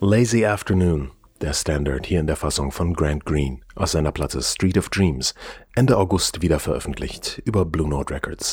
Lazy Afternoon, der Standard hier in der Fassung von Grant Green aus seiner Platte Street of Dreams, Ende August wieder veröffentlicht über Blue Note Records.